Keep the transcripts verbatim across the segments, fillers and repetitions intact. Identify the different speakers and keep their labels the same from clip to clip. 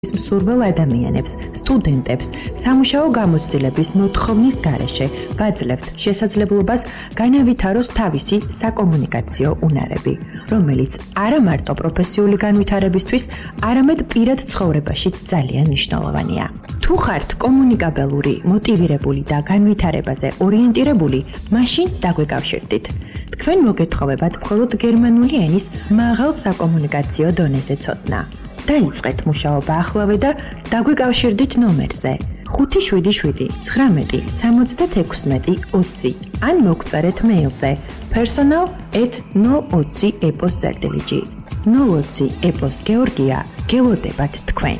Speaker 1: მსურվել ადამიანებს, სტუდენტებს, სამუშაო გამოცდილების მოთხოვნის გარეშე ვაძლევთ შესაძლებლობას განავითაროს თავისი საკომუნიკაციო უნარები, რომელიც არა მარტო პროფესიული განვითარებისთვის, არამედ პირად ცხოვრებაშიც ძალიან მნიშვნელოვანია. თუ ხართ კომუნიკაბელური, მოტივირებული და განვითარებაზე ორიენტირებული, მაშინ დაგვეკავშირდით. თქვენ მოგეთხოვებათ მხოლოდ გერმანული ენის მაღალ საკომუნიკაციო დონეზე ცოდნა. დაიწყეთ მუშაობა ახლავე და დაგვეკავშირდით ნომერზე ხუთი შვიდი შვიდი ცხრამეტი სამოცდათექვსმეტი ოცი ან მოგწერეთ მეილზე personal at ნულ ოცი epos წერტილიჯი ნულ ოცი epos გეორგია გელოდებათ თქვენ.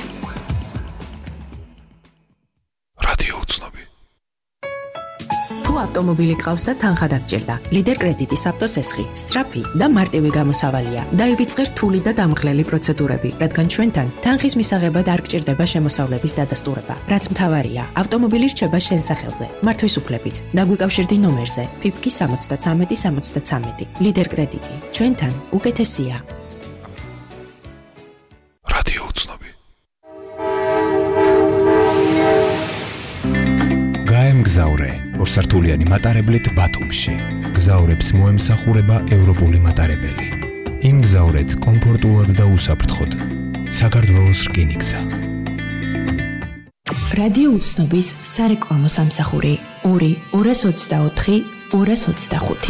Speaker 2: რადიო უცნობი.
Speaker 3: თუ ავტომობილი ყავს და თანხა დაგჭირდა, ლიდერ კრედიტის ავტოსესხი, სწრაფი და მარტივი გამოსავალია. დაივიწყე რთული და დამღლელი პროცედურები, რადგან ჩვენთან თანხის მისაღებად არ გჭირდება შემოსავლების დადასტურება. რაც მთავარია, ავტომობილი რჩება შენ სახელზე, მართვის უფლებით. დაგვიკავშირდი ნომერზე ფიფკი სამოცდათრამეტი სამოცდათრამეტი. ლიდერ კრედიტი, ჩვენთან უკეთესია.
Speaker 2: რადიო უცნობი.
Speaker 4: გაემგზავრე ორსართულიანი მატარებლით ბათუმში. გზავრებს მოემსახურება ევროპული მატარებელი. იმგზავრეთ კომფორტულად და უსაფრთხოდ. საქართველოს რკინიგზა.
Speaker 1: რადიო უცნობის სარეკლამო სამსახური ორი ორას ოცდაოთხი ორას ოცდახუთი.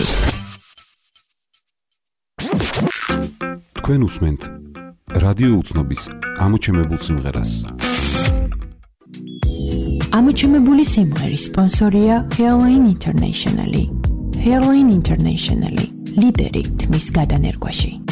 Speaker 2: თქვენ უსმენთ რადიო უცნობის ამოჩემებულ სიმღერას.
Speaker 1: ამოჩემებული სიმღერის სპონსორია Hairline International. Hairline International, ლიდერი თმის გადანერგვაში.